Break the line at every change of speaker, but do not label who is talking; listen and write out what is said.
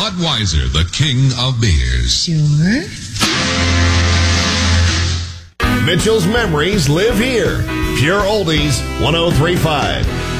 Budweiser, the king of beers.
Sure.
Mitchell's memories live here. Pure Oldies 103.5.